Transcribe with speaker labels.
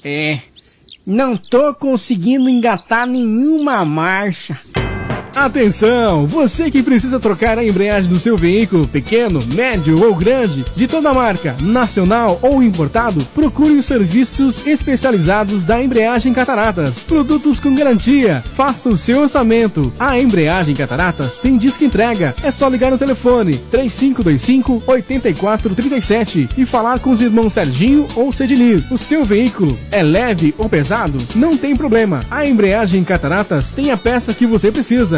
Speaker 1: Não tô conseguindo engatar nenhuma marcha.
Speaker 2: Atenção! Você que precisa trocar a embreagem do seu veículo, pequeno, médio ou grande, de toda marca, nacional ou importado, procure os serviços especializados da Embreagem Cataratas. Produtos com garantia. Faça o seu orçamento. A Embreagem Cataratas tem disco entrega. É só ligar no telefone 3525-8437 e falar com os irmãos Serginho ou Cedinir. O seu veículo é leve ou pesado? Não tem problema. A Embreagem Cataratas tem a peça que você precisa.